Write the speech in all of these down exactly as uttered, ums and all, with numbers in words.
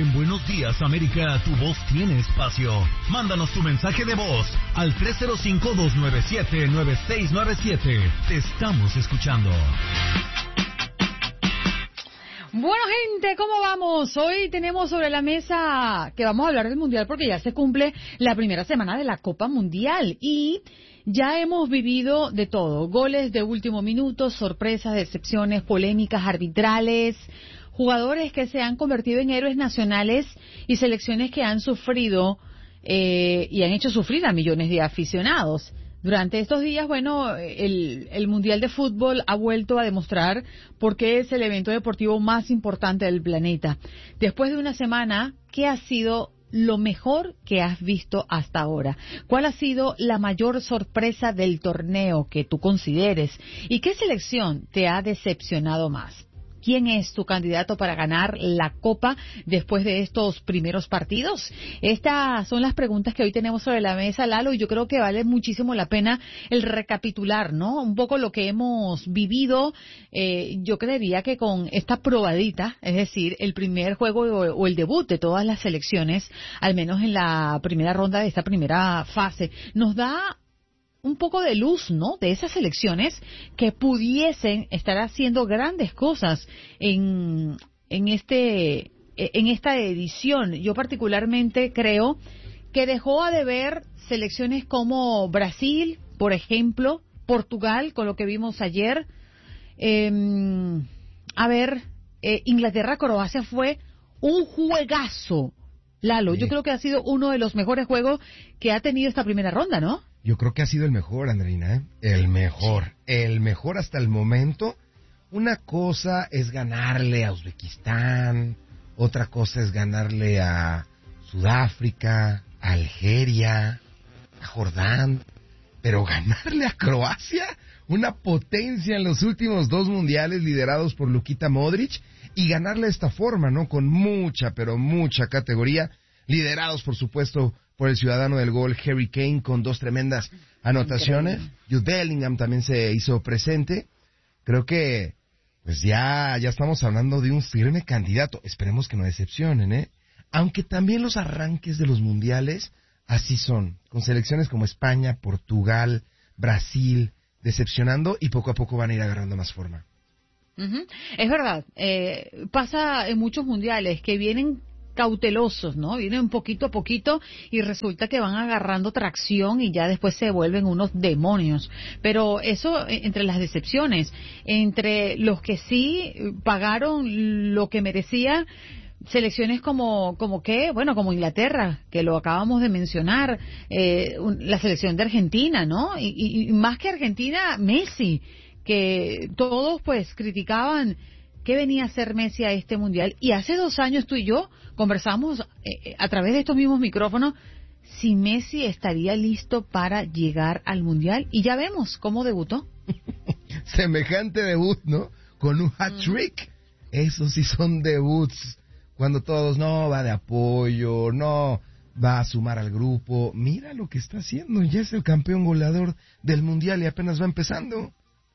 En Buenos Días, América, tu voz tiene espacio. Mándanos tu mensaje de voz al tres cero cinco, dos nueve siete, nueve seis nueve siete. Te estamos escuchando. Bueno, gente, ¿cómo vamos? Hoy tenemos sobre la mesa que vamos a hablar del Mundial porque ya se cumple la primera semana de la Copa Mundial y ya hemos vivido de todo. Goles de último minuto, sorpresas, decepciones, polémicas arbitrales, jugadores que se han convertido en héroes nacionales y selecciones que han sufrido eh, y han hecho sufrir a millones de aficionados. Durante estos días, bueno, el, el Mundial de Fútbol ha vuelto a demostrar por qué es el evento deportivo más importante del planeta. Después de una semana, ¿qué ha sido lo mejor que has visto hasta ahora? ¿Cuál ha sido la mayor sorpresa del torneo que tú consideres? ¿Y qué selección te ha decepcionado más? ¿Quién es tu candidato para ganar la Copa después de estos primeros partidos? Estas son las preguntas que hoy tenemos sobre la mesa, Lalo, y yo creo que vale muchísimo la pena el recapitular, ¿no? Un poco lo que hemos vivido. Eh, yo creería que con esta probadita, es decir, el primer juego o, o el debut de todas las selecciones, al menos en la primera ronda de esta primera fase, nos da un poco de luz, ¿no?, de esas selecciones que pudiesen estar haciendo grandes cosas en, en este, en esta edición. Yo particularmente creo que dejó a deber selecciones como Brasil, por ejemplo, Portugal, con lo que vimos ayer. Eh, a ver, eh, Inglaterra-Croacia fue un juegazo. Lalo, sí. Yo creo que ha sido uno de los mejores juegos que ha tenido esta primera ronda, ¿no? Yo creo que ha sido el mejor, Andreina, ¿eh? El mejor, el mejor hasta el momento. Una cosa es ganarle a Uzbekistán, otra cosa es ganarle a Sudáfrica, a Algeria, a Jordán, pero ganarle a Croacia, una potencia en los últimos dos mundiales liderados por Luka Modric, y ganarle de esta forma, ¿no? Con mucha, pero mucha categoría, liderados, por supuesto, por el ciudadano del gol, Harry Kane, con dos tremendas anotaciones. Jude Bellingham también se hizo presente. Creo que pues ya, ya estamos hablando de un firme candidato. Esperemos que no decepcionen, ¿eh? Aunque también los arranques de los mundiales así son, con selecciones como España, Portugal, Brasil, decepcionando, y poco a poco van a ir agarrando más forma. Uh-huh. Es verdad, eh, pasa en muchos mundiales que vienen cautelosos, ¿no? Vienen poquito a poquito y resulta que van agarrando tracción y ya después se vuelven unos demonios. Pero eso entre las decepciones, entre los que sí pagaron lo que merecía, selecciones como, como qué, bueno, como Inglaterra, que lo acabamos de mencionar, eh, la selección de Argentina, ¿no? Y, y, y más que Argentina, Messi, que todos pues criticaban qué venía a hacer Messi a este mundial. Y hace dos años tú y yo conversamos eh, a través de estos mismos micrófonos si Messi estaría listo para llegar al mundial, y ya vemos cómo debutó. Semejante debut, ¿no? Con un hat-trick. Mm. Esos sí son debuts. Cuando todos, no, va de apoyo, no, va a sumar al grupo. Mira lo que está haciendo, ya es el campeón goleador del mundial y apenas va empezando.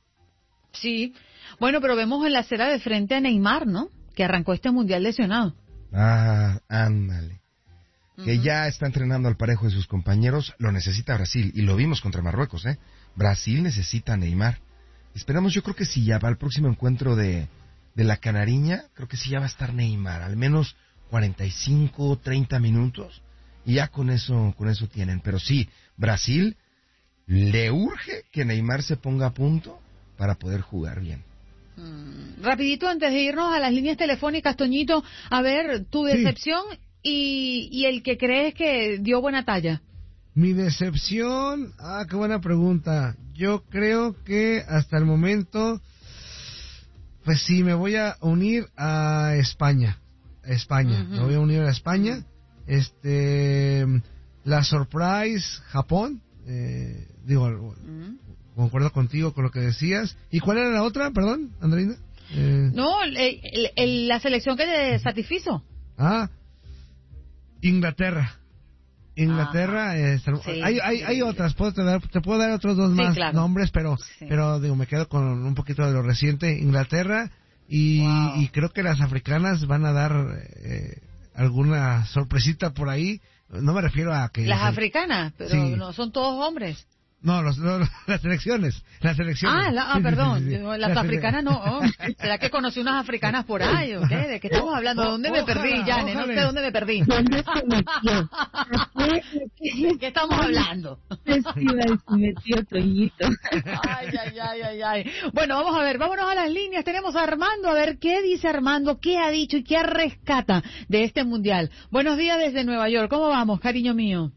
Sí, bueno, pero vemos en la acera de frente a Neymar, ¿no? Que arrancó este mundial lesionado. Ah, ándale. Uh-huh. Que ya está entrenando al parejo de sus compañeros, lo necesita Brasil, y lo vimos contra Marruecos, ¿eh? Brasil necesita a Neymar. Esperamos, yo creo que si ya va al próximo encuentro de, de la Canariña, creo que sí ya va a estar Neymar, al menos cuarenta y cinco, treinta minutos, y ya con eso, con eso tienen. Pero sí, Brasil le urge que Neymar se ponga a punto para poder jugar bien. Mm, rapidito, antes de irnos a las líneas telefónicas, Toñito, a ver, tu decepción sí. y, y el que crees que dio buena talla. Mi decepción, ah, qué buena pregunta. Yo creo que hasta el momento, pues sí, me voy a unir a España. España, uh-huh. me voy a unir a España. Este, la surprise, Japón, eh, digo, uh-huh. concuerdo contigo con lo que decías. ¿Y cuál era la otra, perdón, Andreina? Eh... No, el, el, el, la selección que te satisfizo. Ah, Inglaterra. Inglaterra, ah, eh, sí, hay, hay, hay otras, puedo te, dar, te puedo dar otros dos sí, más claro. nombres, pero sí. pero digo, me quedo con un poquito de lo reciente. Inglaterra y, wow. y creo que las africanas van a dar, eh, alguna sorpresita por ahí. No me refiero a que... Las africanas, pero sí. No son todos hombres. No, los, los, las elecciones, las elecciones. Ah, la, ah perdón, sí, sí, sí. Las, las africanas no. Oh, ¿será que conocí unas africanas por ahí o qué? ¿De qué estamos hablando? ¿De dónde me ojalá, perdí, Yane? No sé dónde me perdí. ¿Dónde se metió? ¿De qué estamos hablando? Festival se metió Toñito. Ay, ay, ay, ay, ay. Bueno, vamos a ver, vámonos a las líneas. Tenemos a Armando, a ver qué dice Armando, qué ha dicho y qué rescata de este mundial. Buenos días desde Nueva York. ¿Cómo vamos, cariño mío?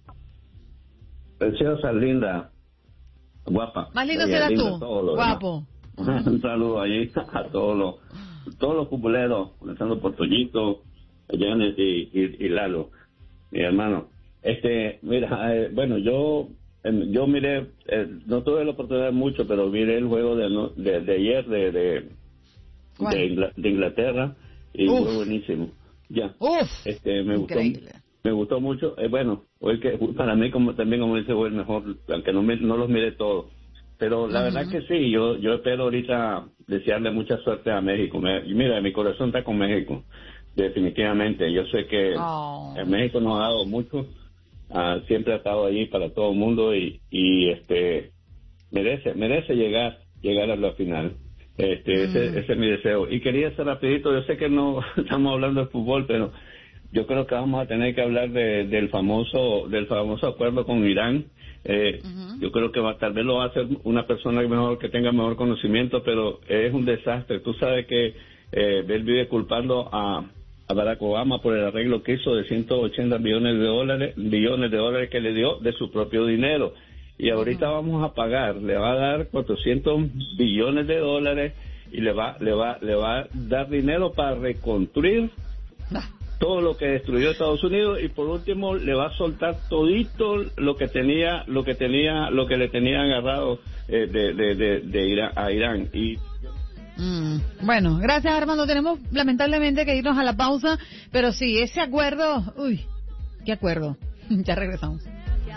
Preciosa, linda. Guapa. Más lindo será tú, guapo. Un saludo allí a todos los todos los futboleros, comenzando por Toñito, Janet y, y, y Lalo, mi hermano. Este, mira, eh, bueno, yo eh, yo miré, eh, no tuve la oportunidad mucho, pero miré el juego de de, de ayer de de, de, Ingl- de Inglaterra y Uf. fue buenísimo. Ya. Uf. Este, me Increíble. gustó. Me gustó mucho, eh, bueno, hoy que para mí como también como dice fue el mejor, aunque no me, no los mire todos, pero la uh-huh. verdad que sí, yo yo espero ahorita desearle mucha suerte a México. Me, mira, mi corazón está con México, definitivamente. Yo sé que oh. en México nos ha dado mucho, uh, siempre ha estado ahí para todo el mundo y y este merece merece llegar llegar a la final. Este mm. ese, ese es mi deseo. Y quería hacer rapidito, yo sé que no estamos hablando de fútbol, pero yo creo que vamos a tener que hablar de, del famoso del famoso acuerdo con Irán. Eh, uh-huh. Yo creo que va, tal vez lo va a hacer una persona mejor que tenga mejor conocimiento, pero es un desastre. Tú sabes que eh, él vive culpando a, a Barack Obama por el arreglo que hizo de ciento ochenta millones de dólares, billones de dólares que le dio de su propio dinero. Y ahorita uh-huh. vamos a pagar, le va a dar cuatrocientos billones de dólares y le va le va le va a dar dinero para reconstruir todo lo que destruyó Estados Unidos y por último le va a soltar todito lo que tenía lo que tenía lo que le tenía agarrado eh, de de de, de Irán, a Irán y mm, bueno, gracias Armando, tenemos lamentablemente que irnos a la pausa, pero sí, ese acuerdo, uy, qué acuerdo. Ya regresamos.